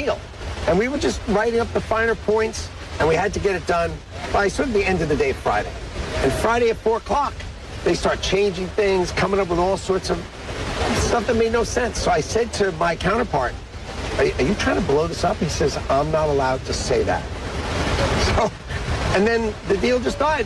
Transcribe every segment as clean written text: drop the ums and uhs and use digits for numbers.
deal. And we were just writing up the finer points, and we had to get it done by sort of the end of the day Friday. And Friday at 4 o'clock, they start changing things, coming up with all sorts of stuff that made no sense. So I said to my counterpart, are you trying to blow this up? He says, I'm not allowed to say that. So, and then the deal just died.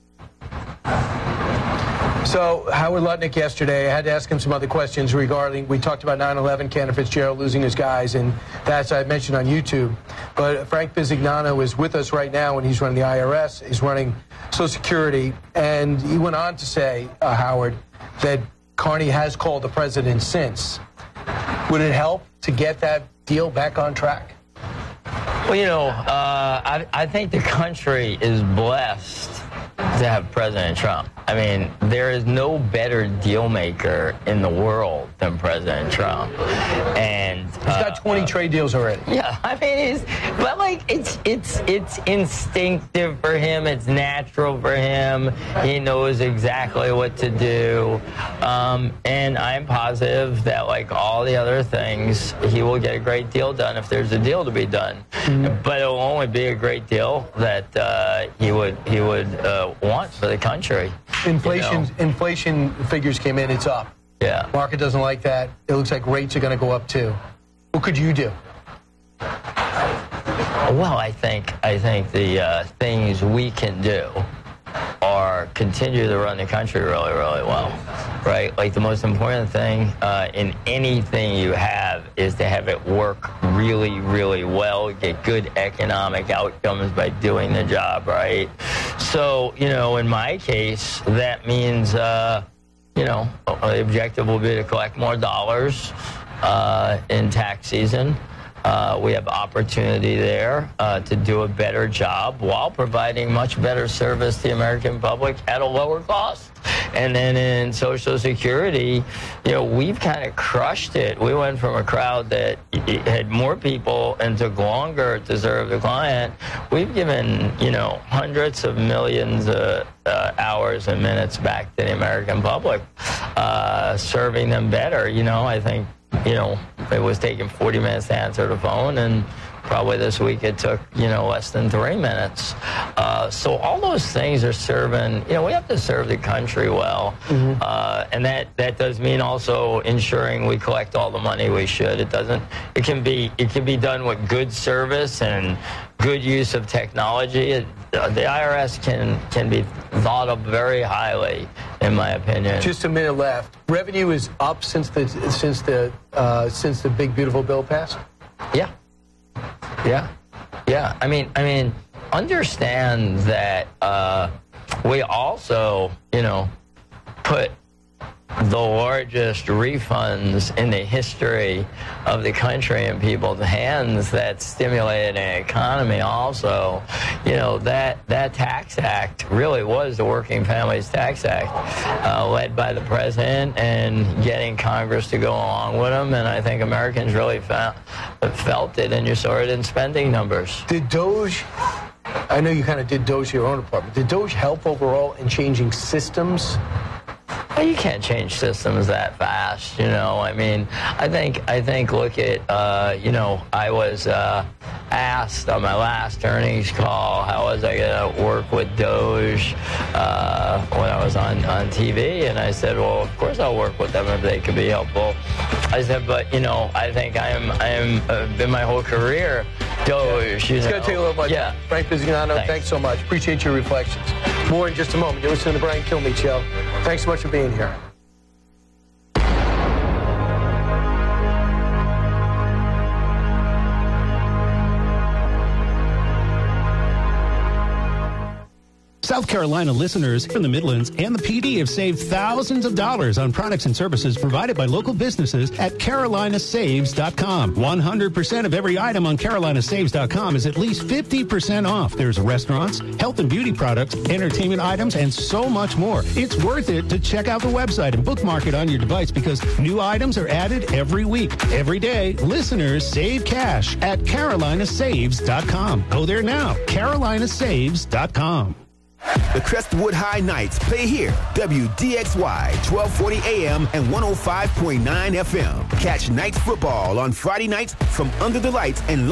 So Howard Lutnick yesterday, I had to ask him some other questions regarding, we talked about 9/11, Cantor Fitzgerald losing his guys, and that's I mentioned on YouTube. But Frank Bisignano is with us right now, and he's running the IRS, he's running Social Security, and he went on to say, Howard, that Carney has called the president since. Would it help to get that deal back on track? Well, you know, I think the country is blessed to have President Trump. I mean, there is no better deal maker in the world than President Trump. And he's got 20 trade deals already. Yeah, I mean, it's instinctive for him. It's natural for him. He knows exactly what to do. And I'm positive that, like all the other things, he will get a great deal done if there's a deal to be done. Mm-hmm. But it will only be a great deal that he would want for the country. Inflation figures came in, it's up. Yeah. Market doesn't like that. It looks like rates are going to go up too. What could you do? Well, I think the things we can do are continue to run the country really, really well, right? Like the most important thing in anything you have is to have it work really, really well, get good economic outcomes by doing the job, right? So, you know, in my case, that means, you know, the objective will be to collect more dollars in tax season. We have opportunity there to do a better job while providing much better service to the American public at a lower cost. And then in Social Security, you know, we've kind of crushed it. We went from a crowd that had more people and took longer to serve the client. We've given, you know, hundreds of millions of hours and minutes back to the American public, serving them better. You know, I think, you know, it was taking 40 minutes to answer the phone, and probably this week it took, you know, less than 3 minutes. So all those things are serving, you know, we have to serve the country well. Mm-hmm. And that does mean also ensuring we collect all the money we should. It can be done with good service and good use of technology. The IRS can be thought of very highly, in my opinion. Just a minute left. Revenue is up since the big beautiful bill passed. Yeah. I mean, understand that we also, you know, put the largest refunds in the history of the country in people's hands that stimulated an economy also. You know, that Tax Act really was the Working Families Tax Act, led by the president and getting Congress to go along with them. And I think Americans really felt it, and you saw it in spending numbers. Did DOGE, I know you kind of did DOGE your own department, did DOGE help overall in changing systems? Well, you can't change systems that fast, you know. I mean, I think. Look at, you know, I was asked on my last earnings call how was I going to work with DOGE when I was on TV, and I said, well, of course I'll work with them if they could be helpful. I said, but you know, I think I am been my whole career DOGE. You know. It's going to take a little bit. Yeah. Frank Bisignano, thanks so much. Appreciate your reflections. More in just a moment. You're listening to the Brian Kilmeade Show. Thanks so much for being here. South Carolina listeners from the Midlands and the PD have saved thousands of dollars on products and services provided by local businesses at carolinasaves.com. 100% of every item on carolinasaves.com is at least 50% off. There's restaurants, health and beauty products, entertainment items, and so much more. It's worth it to check out the website and bookmark it on your device because new items are added every week. Every day, listeners save cash at carolinasaves.com. Go there now, carolinasaves.com. The Crestwood High Knights play here. WDXY, 1240 AM and 105.9 FM. Catch Knights football on Friday nights from under the lights and